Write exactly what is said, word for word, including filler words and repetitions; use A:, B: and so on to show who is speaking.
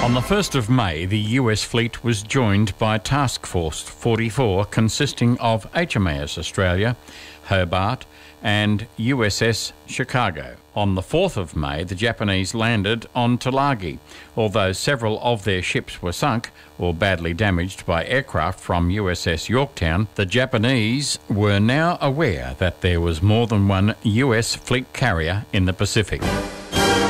A: On the first of May, the U S fleet was joined by Task Force forty-four, consisting of H M A S Australia, Hobart and U S S Chicago. On the fourth of May, the Japanese landed on Tulagi. Although several of their ships were sunk or badly damaged by aircraft from U S S Yorktown, the Japanese were now aware that there was more than one U S fleet carrier in the Pacific.